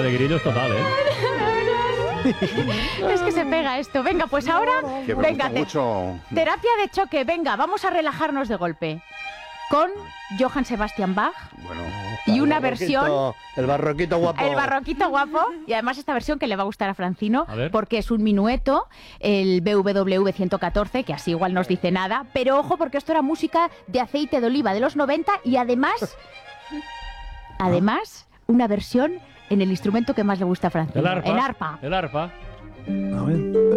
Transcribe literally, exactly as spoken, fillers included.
de grillos total, ¿eh? Es que se pega esto. Venga, pues ahora, Que me venga, gusta te- mucho. terapia de choque. Venga, vamos a relajarnos de golpe. Con Johann Sebastian Bach Bueno, y una El versión... barroquito- El barroquito guapo. El barroquito guapo, y además esta versión que le va a gustar a Francino, A ver. porque es un minueto, el B W W ciento catorce, que así igual nos dice nada, pero ojo porque esto era música de aceite de oliva de los noventa y además, además, una versión en el instrumento que más le gusta a Francino, El arpa. en arpa. El arpa. A ver.